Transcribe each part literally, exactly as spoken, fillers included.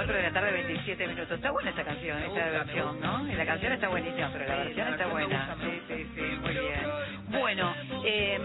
cuatro de la tarde, veintisiete minutos. Está buena esta canción, esta gusta, versión, ¿no? Y la canción está buenísima, pero la Sí, versión la está versión me buena. gusta, me Sí, gusta. sí, sí, muy bien. Bueno, eh,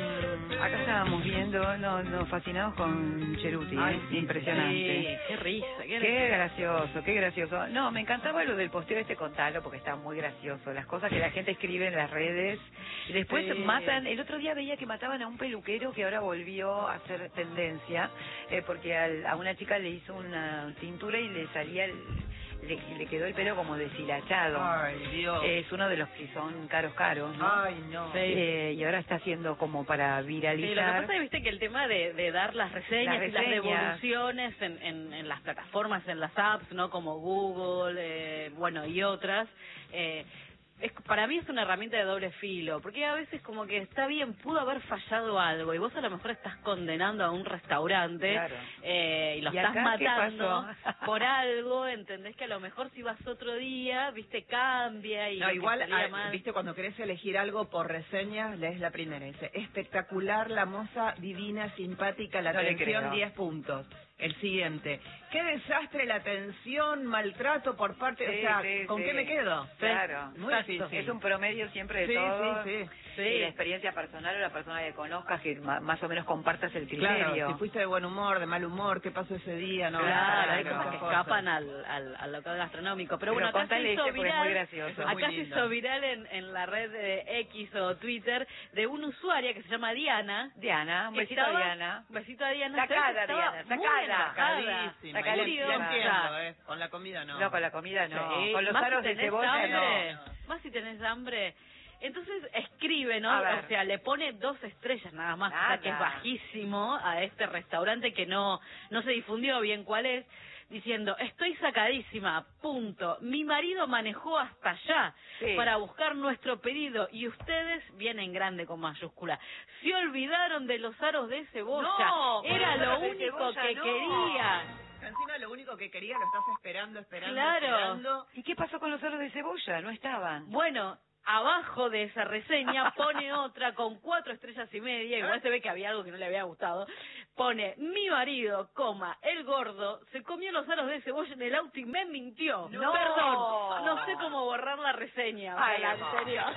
acá estábamos viendo, nos, nos fascinamos con Cheruti, Ay, ¿eh? sí, Impresionante. Sí, qué risa, qué, Qué gracioso, qué gracioso. No, me encantaba lo del posteo este, contalo, porque está muy gracioso. Las cosas que la gente escribe en las redes. Y después Sí. matan, el otro día veía que mataban a un peluquero que ahora volvió a ser tendencia, eh, porque al- a una chica le hizo una tintura y le salía, el, le, le quedó el pelo como deshilachado. Ay, Dios. Es uno de los que son caros, caros, ¿no? Ay, no. Sí. Eh, y ahora está haciendo como para viralizar. Sí, lo que pasa es que viste que el tema de, de dar las reseñas, Las y las reseñas. devoluciones en, en, en las plataformas, en las apps, ¿no? Como Google, eh, bueno, y otras, eh, es, para mí es una herramienta de doble filo, porque a veces como que está bien, pudo haber fallado algo, y vos a lo mejor estás condenando a un restaurante, Claro. eh, y lo ¿Y estás acá qué matando pasó? por algo, entendés que a lo mejor si vas otro día, viste, cambia, y No, lo que igual, salía ah, mal- viste, cuando querés elegir algo por reseñas, lees la primera. Dice, espectacular, la moza, divina, simpática, la No le atención, creo. diez puntos. El siguiente, qué desastre la atención, maltrato por parte, Sí, o sea, sí, ¿con sí. qué me quedo? Claro. Muy Exacto. difícil. Es un promedio siempre de Sí, todo. sí, sí. Sí. Y la experiencia personal o la persona que conozcas, que ma- más o menos compartas el criterio. Claro, si fuiste de buen humor, de mal humor, qué pasó ese día, no. Claro, hay Claro, cosas que esas escapan al, al, al local gastronómico. Pero, Pero bueno, acá se contale hizo ese porque es viral, muy gracioso. Eso es muy acá se lindo. hizo viral en, en la red de X o Twitter de una usuaria que se llama Diana. Diana, un que besito estaba- a Diana. Un besito a Diana. Sacada, ¿sabes? Estaba Diana, muy sacada. enojada. Sacadísima. Sacale Igual el yo tema. entiendo, ¿eh? Con la comida no. No, con la comida no. Sí, Con los más aros si de tenés cebolla hambre, no. Más si tenés hambre. Entonces escribe, ¿no? A ver. O sea, le pone dos estrellas nada más, o sea, Nada. que es bajísimo a este restaurante que no no se difundió bien cuál es, diciendo, estoy sacadísima, punto. Mi marido manejó hasta allá Sí. para buscar nuestro pedido y ustedes, vienen grande con mayúscula, se olvidaron de los aros de cebolla. No, Era los lo aros de único cebolla, que no. quería. Encima lo único que quería lo estás esperando, esperando, Claro. esperando. ¿Y qué pasó con los aros de cebolla? No estaban. Bueno, abajo de esa reseña pone otra con cuatro estrellas y media, igual se ve que había algo que no le había gustado. Pone, mi marido, coma, el gordo, se comió los aros de cebolla en el auto y me mintió. No. Perdón, no sé cómo borrar la reseña. o sea, Ay, la amor. anterior.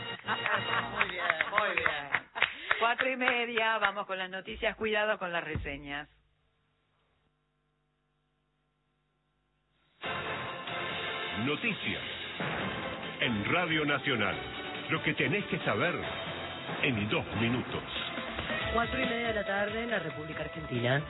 Muy bien, muy bien. Cuatro y media, vamos con las noticias, cuidado con las reseñas. Noticias en Radio Nacional. Lo que tenés que saber en dos minutos. Cuatro y media de la tarde en la República Argentina.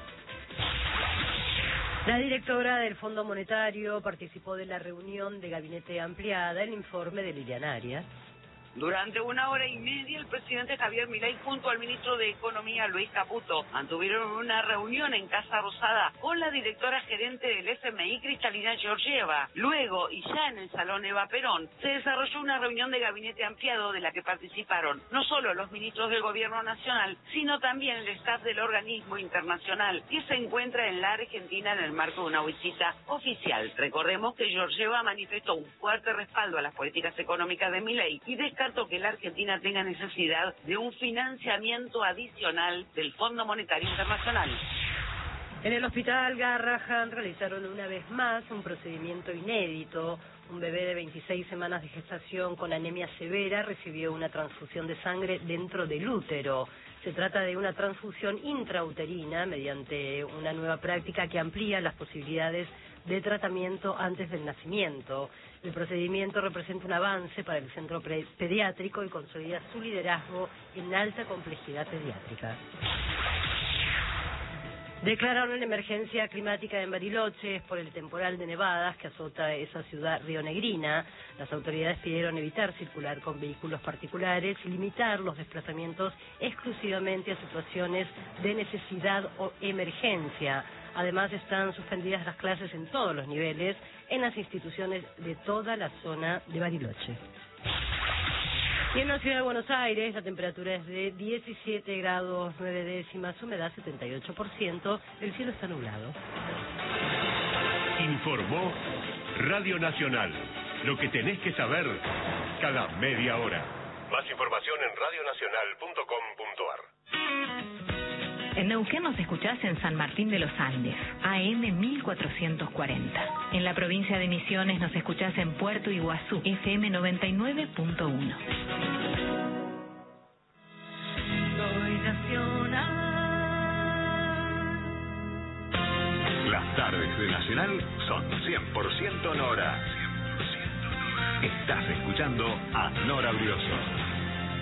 La directora del Fondo Monetario participó de la reunión de gabinete ampliada, el informe de Liliana Arias. Durante una hora y media, el presidente Javier Milei junto al ministro de Economía, Luis Caputo, mantuvieron una reunión en Casa Rosada con la directora gerente del F M I, Cristalina Georgieva. Luego, y ya en el Salón Eva Perón, se desarrolló una reunión de gabinete ampliado de la que participaron no solo los ministros del Gobierno Nacional, sino también el staff del organismo internacional que se encuentra en la Argentina en el marco de una visita oficial. Recordemos que Georgieva manifestó un fuerte respaldo a las políticas económicas de Milei y descartó que la Argentina tenga necesidad de un financiamiento adicional del Fondo Monetario Internacional. En el hospital Garrahan realizaron una vez más un procedimiento inédito. Un bebé de veintiséis semanas de gestación con anemia severa recibió una transfusión de sangre dentro del útero. Se trata de una transfusión intrauterina mediante una nueva práctica que amplía las posibilidades de tratamiento antes del nacimiento. El procedimiento representa un avance para el centro pre- pediátrico y consolida su liderazgo en alta complejidad pediátrica. Declararon emergencia climática en Bariloche por el temporal de nevadas que azota esa ciudad rionegrina. Las autoridades pidieron evitar circular con vehículos particulares y limitar los desplazamientos exclusivamente a situaciones de necesidad o emergencia. Además, están suspendidas las clases en todos los niveles en las instituciones de toda la zona de Bariloche. Y en la ciudad de Buenos Aires la temperatura es de diecisiete grados nueve décimas, humedad setenta y ocho por ciento, el cielo está nublado. Informó Radio Nacional. Lo que tenés que saber cada media hora. Más información en radionacional punto com punto ar. En Neuquén nos escuchás en San Martín de los Andes, A M mil cuatrocientos cuarenta. En la provincia de Misiones nos escuchás en Puerto Iguazú, F M noventa y nueve punto uno. Soy nacional. Las tardes de Nacional son cien por ciento Nora. Estás escuchando a Nora Brioso.